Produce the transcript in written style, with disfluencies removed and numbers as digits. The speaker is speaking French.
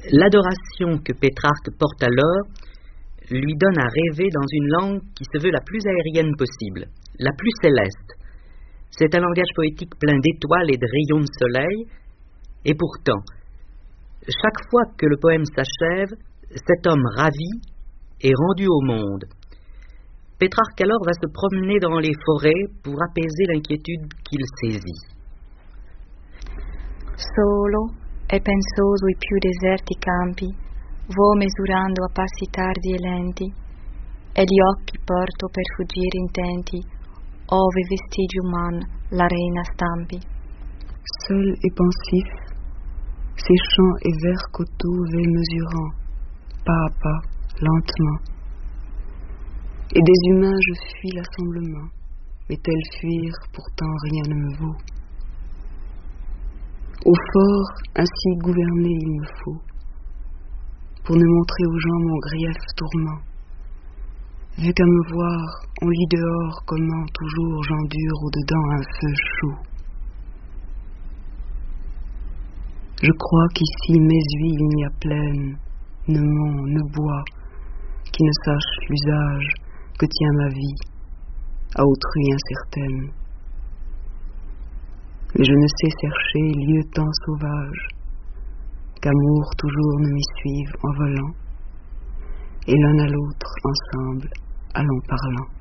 L'adoration que Pétrarque porte alors lui donne à rêver dans une langue qui se veut la plus aérienne possible, la plus céleste. C'est un langage poétique plein d'étoiles et de rayons de soleil, et pourtant, chaque fois que le poème s'achève, cet homme ravi est rendu au monde. Pétrarque alors va se promener dans les forêts pour apaiser l'inquiétude qu'il saisit. Solo e pensoso i più deserti campi, vo misurando a passi tardi e lenti, e gli occhi porto per fuggire intenti, ove vestigi uman la reina stampi. Seul et pensif, ces champs et verts coteaux vais mesurant, pas à pas, lentement. Et des humains je fuis l'assemblement, mais tel fuir pourtant rien ne me vaut. Au fort, ainsi gouverné il me faut, pour ne montrer aux gens mon grief tourment. Vu qu'à me voir, on lit dehors comment toujours j'endure au-dedans un feu chaud. Je crois qu'ici mes huiles il n'y a plaine, ne mont, ne bois, qui ne sache l'usage que tient ma vie, à autrui incertaine. Mais je ne sais chercher lieu tant sauvage, qu'amour toujours ne m'y suive en volant, et l'un à l'autre ensemble allons parlant.